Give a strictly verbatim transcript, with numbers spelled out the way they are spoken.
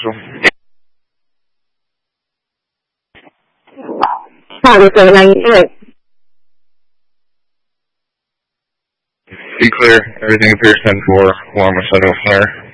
Hi, this is ninety-six. Be clear. Everything appears ten four. Alarm was set on fire.